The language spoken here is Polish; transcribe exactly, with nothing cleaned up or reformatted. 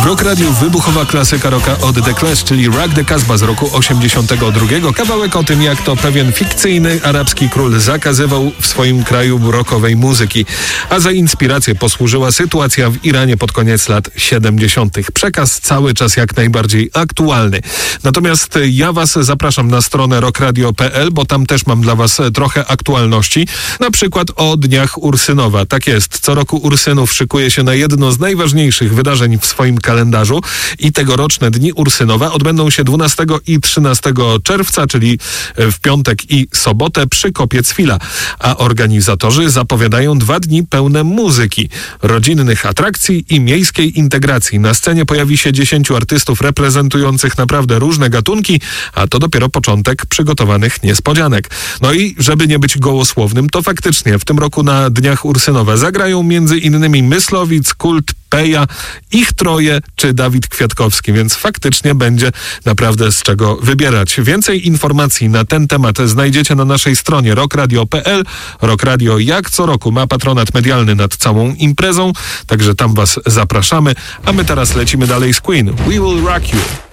W Rock Radiu wybuchowa klasyka rocka od The Clash, czyli Rock the Casbah z roku osiemdziesiątego drugiego. Kawałek o tym, jak to pewien fikcyjny arabski król zakazywał w swoim kraju rockowej muzyki. A za inspirację posłużyła sytuacja w Iranie pod koniec lat siedemdziesiątych. Przekaz cały czas jak najbardziej aktualny. Natomiast ja was zapraszam na stronę rock radio kropka p l, bo tam też mam dla was trochę aktualności. Na przykład o Dniach Ursynowa. Tak jest, co roku Ursynów szykuje się na jedno z najważniejszych wydarzeń w swoim kalendarzu i tegoroczne Dni Ursynowa odbędą się dwunastego i trzynastego czerwca, czyli w piątek i sobotę przy Kopiec Fila. A organizatorzy zapowiadają dwa dni pełne muzyki, rodzinnych atrakcji i miejskiej integracji. Na scenie pojawi się dziesięciu artystów reprezentujących naprawdę różne gatunki, a to dopiero początek przygotowanych niespodzianek. No i żeby nie być gołosłownym, to faktycznie w tym roku na Dniach Ursynowe zagrają między innymi Myslowic, Kult, Peja, Ich Troje czy Dawid Kwiatkowski, więc faktycznie będzie naprawdę z czego wybierać. Więcej informacji na ten temat znajdziecie na naszej stronie rock radio kropka p l. Rock Radio jak co roku ma patronat medialny nad całą imprezą, także tam was zapraszamy, a my teraz lecimy dalej z Queen. We Will Rock You.